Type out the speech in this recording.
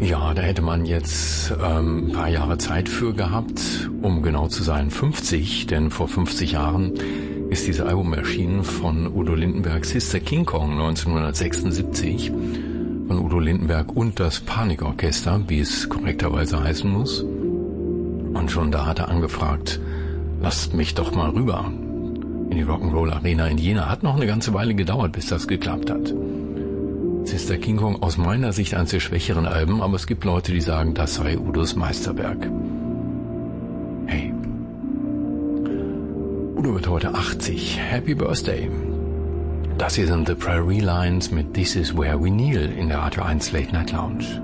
Ja, da hätte man jetzt ein paar Jahre Zeit für gehabt, um genau zu sein 50, denn vor 50 Jahren ist dieses Album erschienen von Udo Lindenberg, Sister King Kong 1976, von Udo Lindenberg und das Panikorchester, wie es korrekterweise heißen muss. Und schon da hat er angefragt, lasst mich doch mal rüber in die Rock'n'Roll Arena in Jena. Hat noch eine ganze Weile gedauert, bis das geklappt hat. Sister King Kong aus meiner Sicht eines der schwächeren Alben, aber es gibt Leute, die sagen, das sei Udos Meisterwerk. Hey. Udo wird heute 80. Happy Birthday. Das hier sind The Prairie Lines mit This Is Where We Kneel in der Radio 1 Late Night Lounge.